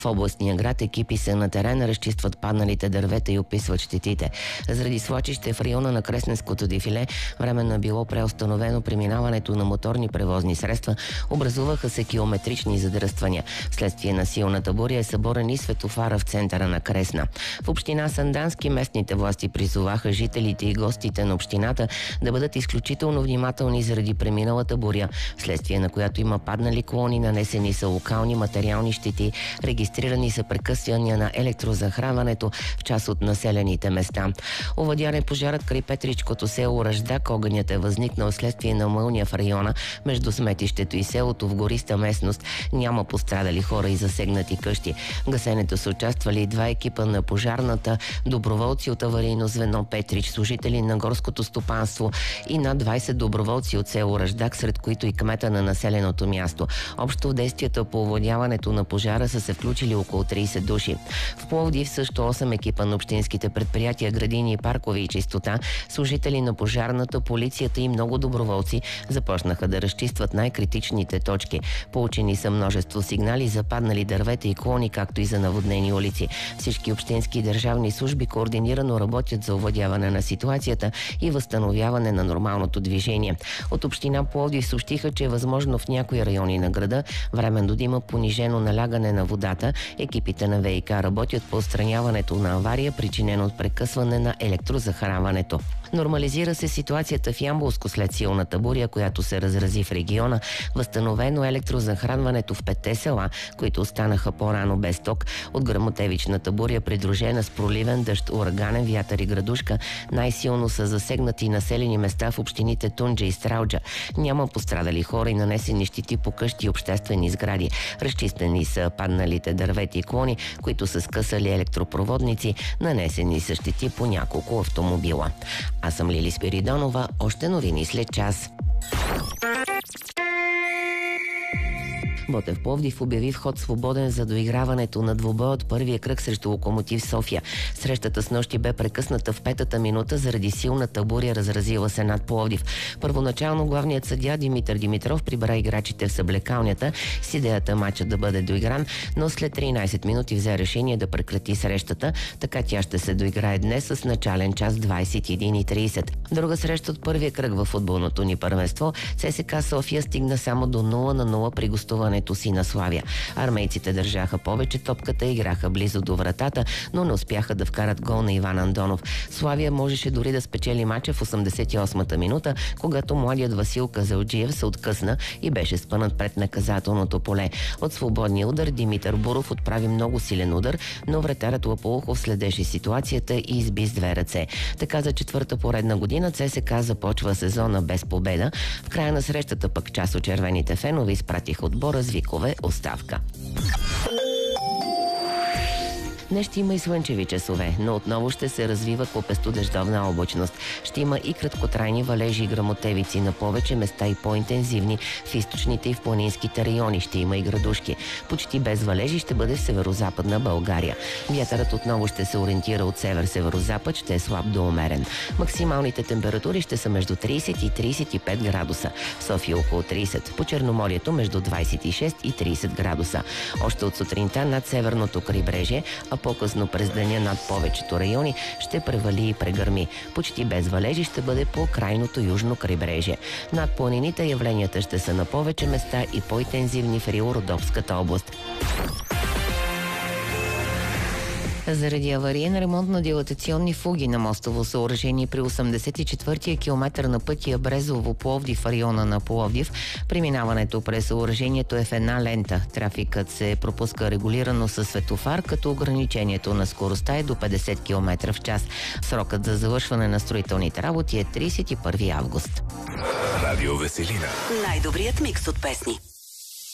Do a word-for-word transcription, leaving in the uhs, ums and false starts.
В областния град екипи са на терена, разчистват падналите дървета и описват щетите. Заради свлачище в района на Кресненското дефиле временно е било преустановено преминаването на моторни превозни средства, образуваха се километрични задръствания. Вследствие на силната буря е съборен и светофара в центъра на Кресна. В община Сандански местните власти призоваха жителите и гостите на общината да бъдат изключително внимателни заради преминалата буря, вследствие на която има паднали колони, нанесени са локални материални щети, регистрирани са прекъсвания на електрозахранването в част от населените места. Овладян е пожарът край Петричкото село Ръждак. Огънят е възникнал следствие на мълния в района между сметището и селото в гориста местност. Няма пострадали хора и засегнати къщи. В гасенето са участвали два екипа на пожарната, доброволци от аварийно звено Петрич, служители на горското стопанство и над двайсет доброволци от село Ръждак, сред които и кмета на населеното място. Общо в действията по овладяването на пожара са се включили около трийсет души. В Пловдив също осем екипа на общинските предприятия, градини, паркови и чистота, служители на пожарната, полицията и много доброволци започнаха да разчистват най-критичните точки. Получени са множество сигнали за паднали дървета и клони, както и за наводнени улици. Всички общински и държавни служби координирано работят за овладяване на ситуацията и възстановяване на нормалното движение. От община Пловдив съобщиха, че е възможно в някои райони на града временно да има понижено налягане на водата. Екипите на ВиК работят по отстраняването на авария, причинена от прекъсване на електрозахранването. Нормализира се ситуацията в Ямболско след силната буря, която се разрази в региона. Възстановено електрозахранването в петте села, които останаха по-рано без ток. От гръмотевичната буря, придружена с проливен дъжд, ураганен вятър и градушка, най-силно са засегнати населени места в общините Тунджа и Стралджа. Няма пострадали хора и нанесени щети по къщи и обществени сгради. Разчистени са падналите дървети и клони, които са скъсали електропроводници, нанесени са щети по няколко автомобила. Аз съм Лили Спиридонова. Още новини след час. Ботев Пловдив обяви вход свободен за доиграването на двубой от първия кръг срещу Локомотив София. Срещата с нощи бе прекъсната в петата минута заради силната буря, разразила се над Пловдив. Първоначално главният съдия Димитър Димитров прибра играчите в съблекалнята с идеята матчът да бъде доигран, но след тринайсет минути взе решение да прекрати срещата, така тя ще се доиграе днес с начален час двайсет и една и трийсет. Друга среща от първия кръг във футболното ни първенство. ЦСКА София стигна само до нула на нула при гостуването си на Славия. Армейците държаха повече топката, играха близо до вратата, но не успяха да вкарат гол на Иван Андонов. Славия можеше дори да спечели мача в осемдесет и осмата минута, когато младият Васил Казалджиев се откъсна и беше спънат пред наказателното поле. От свободния удар Димитър Буров отправи много силен удар, но вратарят Лапоухов следеше ситуацията и изби с две ръце. Така за четвърта поредна година ЦСКА започва сезона без победа. В края на срещата пък част от червените фенове изпратиха отбора с викове оставка. Днес ще има и слънчеви часове, но отново ще се развива купесто-дъждовна облачност. Ще има и краткотрайни валежи и гръмотевици на повече места и по-интензивни в източните и в планинските райони. Ще има и градушки. Почти без валежи ще бъде в северо-западна България. Вятърът отново ще се ориентира от север-северо-запад, ще е слаб до умерен. Максималните температури ще са между трийсет и трийсет и пет градуса. В София около трийсет. По Черноморието между двайсет и шест и трийсет градуса. Още от сутринта над северното крайбрежие, а по-късно през деня над повечето райони ще превали и прегърми. Почти без валежи ще бъде по крайното южно крайбрежие. Над планините явленията ще са на повече места и по-интензивни в Рило-Родопската област. Заради авариен ремонт на дилатационни фуги на мостово съоръжение при осемдесет и четвъртия километър на пътя Брезово-Пловдив в района на Пловдив, преминаването през съоръжението е в една лента. Трафикът се пропуска регулирано със светофар, като ограничението на скоростта е до петдесет километра в час. Срокът за завършване на строителните работи е трийсет и първи август. Радио Веселина. Най-добрият микс от песни.